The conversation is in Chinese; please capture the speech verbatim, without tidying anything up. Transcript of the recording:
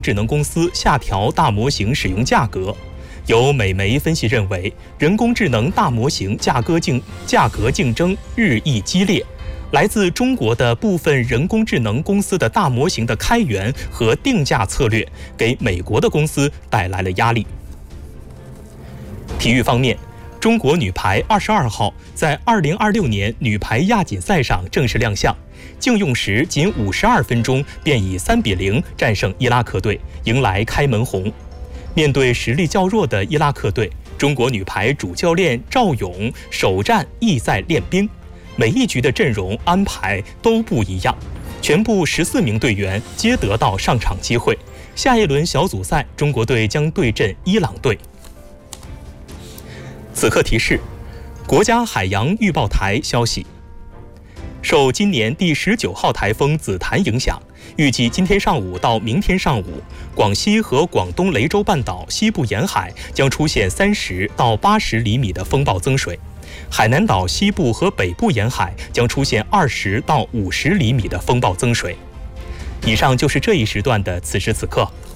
智能公司下调大模型使用价格。有美媒分析认为，人工智能大模型价格竞价格竞争日益激烈。来自中国的部分人工智能公司的大模型的开源和定价策略，给美国的公司带来了压力。体育方面，中国女排二十二号在二零二六年女排亚锦赛上正式亮相，竞用时仅五十二分钟便以三比零战胜伊拉克队，迎来开门红。面对实力较弱的伊拉克队，中国女排主教练赵勇首战意在练兵，每一局的阵容安排都不一样，全部十四名队员皆得到上场机会。下一轮小组赛，中国队将对阵伊朗队。此刻提示：国家海洋预报台消息，受今年第十九号台风紫檀影响，预计今天上午到明天上午，广西和广东雷州半岛西部沿海将出现三十到八十厘米的风暴增水，海南岛西部和北部沿海将出现二十到五十厘米的风暴增水。以上就是这一时段的此时此刻。